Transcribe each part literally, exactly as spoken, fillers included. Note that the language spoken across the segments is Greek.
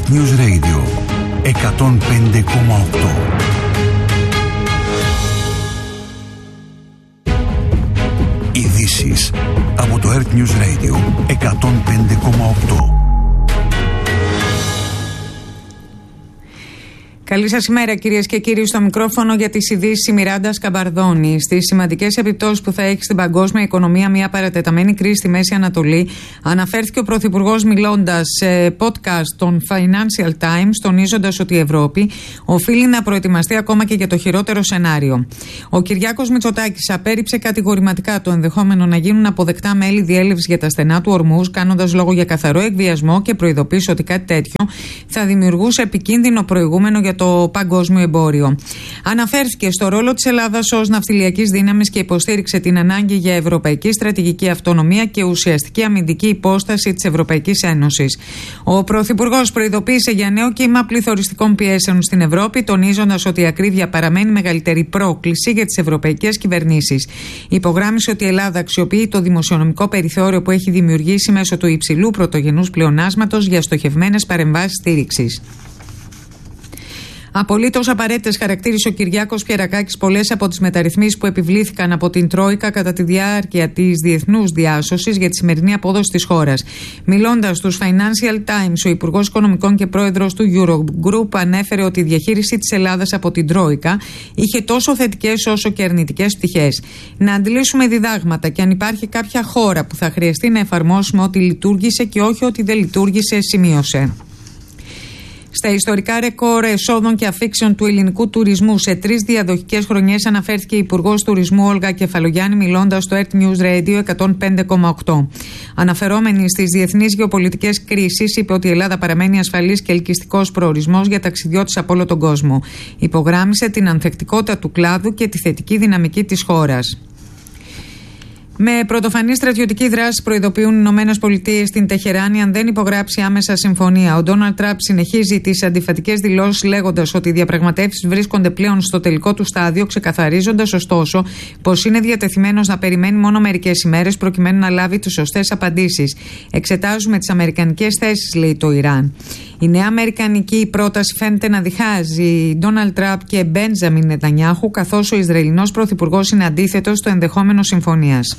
Earth News Radio εκατόν πέντε κόμμα οκτώ. Ειδήσεις από το Earth News Radio εκατόν πέντε κόμμα οκτώ. Καλή σας ημέρα, κυρίες και κύριοι. Στο μικρόφωνο για τις ειδήσεις η Μιράντα Σκαμπαρδόνη. Στις σημαντικές επιπτώσεις που θα έχει στην παγκόσμια οικονομία μια παρατεταμένη κρίση στη Μέση Ανατολή, αναφέρθηκε ο Πρωθυπουργός μιλώντας σε podcast των Financial Times, τονίζοντας ότι η Ευρώπη οφείλει να προετοιμαστεί ακόμα και για το χειρότερο σενάριο. Ο Κυριάκος Μητσοτάκης απέρριψε κατηγορηματικά το ενδεχόμενο να γίνουν αποδεκτά μέλη διέλευσης για τα στενά του Ορμούζ, κάνοντας λόγο για καθαρό εκβιασμό και προειδοποίησε ότι κάτι τέτοιο θα δημιουργούσε επικίνδυνο προηγούμενο για το παγκόσμιο εμπόριο. Αναφέρθηκε στο ρόλο της Ελλάδας ως ναυτιλιακής δύναμης και υποστήριξε την ανάγκη για ευρωπαϊκή στρατηγική αυτονομία και ουσιαστική αμυντική υπόσταση της Ευρωπαϊκής Ένωσης. Ο Πρωθυπουργός προειδοποίησε για νέο κύμα πληθωριστικών πιέσεων στην Ευρώπη, τονίζοντας ότι η ακρίβεια παραμένει μεγαλύτερη πρόκληση για τις ευρωπαϊκές κυβερνήσεις. Υπογράμμισε ότι η Ελλάδα αξιοποιεί το δημοσιονομικό περιθώριο που έχει δημιουργήσει μέσω του υψηλού πρωτογενούς πλεονάσματος για στοχευμένες παρεμβάσεις στήριξης. Απολύτως απαραίτητες χαρακτήρισε ο Κυριάκος Πιερακάκης πολλές από τις μεταρρυθμίσεις που επιβλήθηκαν από την Τρόικα κατά τη διάρκεια της διεθνούς διάσωσης για τη σημερινή απόδοση της χώρας. Μιλώντας στους Financial Times, ο Υπουργός Οικονομικών και Πρόεδρος του Eurogroup ανέφερε ότι η διαχείριση της Ελλάδας από την Τρόικα είχε τόσο θετικές όσο και αρνητικές πτυχές. Να αντλήσουμε διδάγματα και αν υπάρχει κάποια χώρα που θα χρειαστεί να εφαρμόσουμε ότι λειτουργήσε και όχι ότι δεν λειτουργήσε, σημείωσε. Στα ιστορικά ρεκόρ εσόδων και αφήξεων του ελληνικού τουρισμού σε τρεις διαδοχικές χρονιές αναφέρθηκε η Υπουργός Τουρισμού Όλγα Κεφαλογιάννη μιλώντας στο Earth News Radio εκατόν πέντε κόμμα οκτώ. Αναφερόμενη στις διεθνείς γεωπολιτικές κρίσεις, είπε ότι η Ελλάδα παραμένει ασφαλής και ελκυστικός προορισμός για ταξιδιώτες από όλο τον κόσμο. Υπογράμμισε την ανθεκτικότητα του κλάδου και τη θετική δυναμική της χώρας. Με πρωτοφανή στρατιωτική δράση προειδοποιούν οι Ηνωμένες Πολιτείες στην Τεχεράνη αν δεν υπογράψει άμεσα συμφωνία. Ο Ντόναλντ Τραμπ συνεχίζει τις αντιφατικές δηλώσεις λέγοντας ότι οι διαπραγματεύσεις βρίσκονται πλέον στο τελικό του στάδιο, ξεκαθαρίζοντας ωστόσο πως είναι διατεθειμένος να περιμένει μόνο μερικές ημέρες προκειμένου να λάβει τις σωστές απαντήσεις. Εξετάζουμε τις αμερικανικές θέσεις, λέει το Ιράν. Η νέα αμερικανική πρόταση φαίνεται να διχάζει Ντόναλντ Τραμπ και Μπέντζαμιν Νετανιάχου, καθώς ο Ισραηλινός πρωθυπουργός είναι αντίθετος στο ενδεχόμενο συμφωνίας.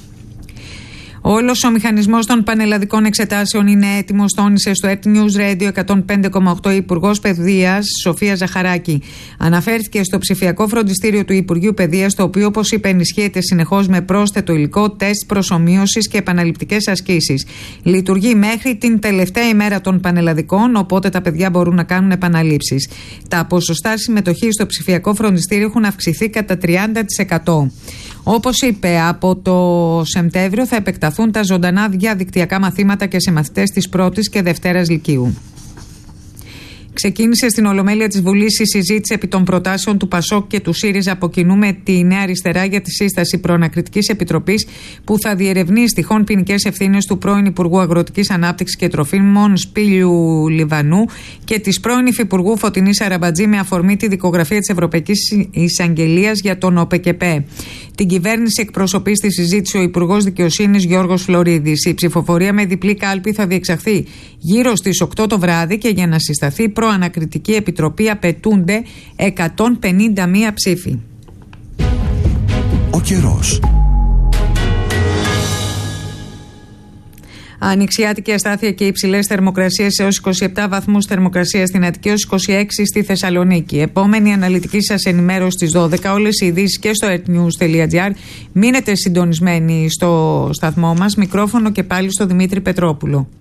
Όλος ο μηχανισμός των πανελλαδικών εξετάσεων είναι έτοιμος, τόνισε στο Earth News Radio εκατόν πέντε κόμμα οκτώ η Υπουργός Παιδείας Σοφία Ζαχαράκη. Αναφέρθηκε στο ψηφιακό φροντιστήριο του Υπουργείου Παιδείας, το οποίο, όπως είπε, ενισχύεται συνεχώς με πρόσθετο υλικό, τεστ προσομοίωσης και επαναληπτικές ασκήσεις. Λειτουργεί μέχρι την τελευταία ημέρα των πανελλαδικών, οπότε τα παιδιά μπορούν να κάνουν επαναλήψεις. Τα ποσοστά συμμετοχής στο ψηφιακό φροντιστήριο έχουν αυξηθεί κατά τριάντα τοις εκατό. Όπως είπε, από το Σεπτέμβριο θα επεκταθούν τα ζωντανά διαδικτυακά μαθήματα και σε μαθητές της πρώτης και δευτέρας λυκείου. Ξεκίνησε στην Ολομέλεια της Βουλής η συζήτηση επί των προτάσεων του Πασόκ και του ΣΥΡΙΖΑ από κοινού με τη Νέα Αριστερά για τη σύσταση προανακριτικής επιτροπής που θα διερευνήσει τυχόν ποινικές ευθύνες του πρώην Υπουργού Αγροτικής Ανάπτυξης και Τροφίμων Σπύλιου Λιβανού και της πρώην Υφυπουργού Φωτεινής Αραμπατζή με αφορμή τη δικογραφία της Ευρωπαϊκής Εισαγγελίας για τον ΟΠΕΚΕΠΕ. Την κυβέρνηση εκπροσωπεί στη συζήτηση ο Υπουργός Δικαιοσύνης Γιώργος Φλωρίδης. Η ψηφοφορία με διπλή κάλπη θα διεξαχθεί γύρω στις οκτώ το βράδυ και για να συσταθεί προανακριτική επιτροπή απαιτούνται εκατόν πενήντα μία ψήφοι. Ο καιρός. Ανοιξιάτικη αστάθεια και υψηλές θερμοκρασίες έως είκοσι επτά βαθμούς θερμοκρασία στην Αττική, έως είκοσι έξι στη Θεσσαλονίκη. Επόμενη αναλυτική σας ενημέρωση στις δώδεκα. Όλες οι ειδήσεις και στο earthnews τελεία gr. Μείνετε συντονισμένοι στο σταθμό μας. Μικρόφωνο και πάλι στο Δημήτρη Πετρόπουλο.